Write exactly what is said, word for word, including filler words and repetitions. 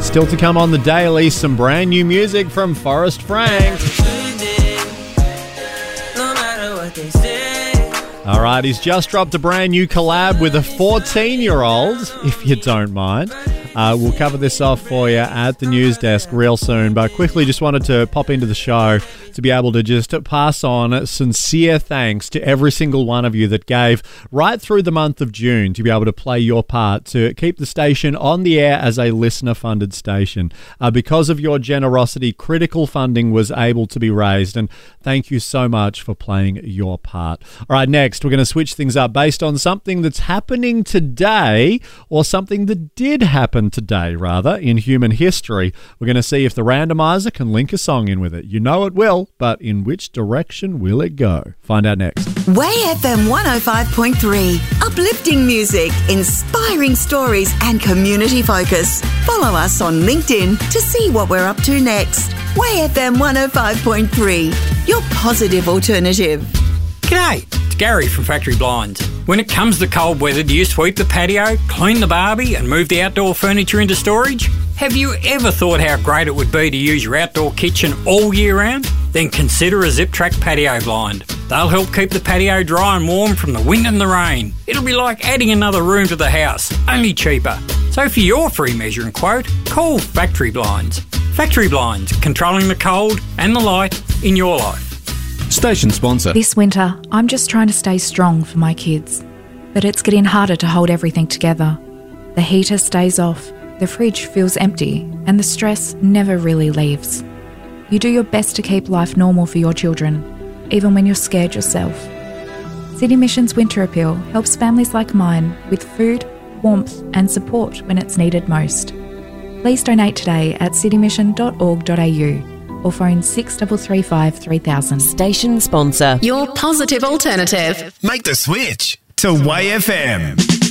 Still to come on the daily, some brand new music from Forrest Frank. All right, he's just dropped a brand new collab with a fourteen-year-old, if you don't mind. Uh, we'll cover this off for you at the news desk real soon, but quickly just wanted to pop into the show to be able to just pass on sincere thanks to every single one of you that gave right through the month of June to be able to play your part to keep the station on the air as a listener-funded station. Uh, because of your generosity, critical funding was able to be raised, and thank you so much for playing your part. All right, next, we're going to switch things up based on something that's happening today, or something that did happen today, rather, in human history. We're going to see if the randomizer can link a song in with it. You know it will, but in which direction will it go? Find out next. Way F M one oh five point three. Uplifting music, inspiring stories, and community focus. Follow us on LinkedIn to see what we're up to next. Way F M one oh five point three. Your positive alternative. G'day, it's Gary from Factory Blinds. When it comes to cold weather, do you sweep the patio, clean the barbie and move the outdoor furniture into storage? Have you ever thought how great it would be to use your outdoor kitchen all year round? Then consider a Zip Track patio blind. They'll help keep the patio dry and warm from the wind and the rain. It'll be like adding another room to the house, only cheaper. So for your free measuring quote, call Factory Blinds. Factory Blinds, controlling the cold and the light in your life. Station sponsor. This winter, I'm just trying to stay strong for my kids. But it's getting harder to hold everything together. The heater stays off, the fridge feels empty, and the stress never really leaves. You do your best to keep life normal for your children, even when you're scared yourself. City Mission's Winter Appeal helps families like mine with food, warmth, and support when it's needed most. Please donate today at city mission dot org dot a u. or phone six three three five three thousand. Station sponsor. Your positive alternative. Make the switch to Way F M.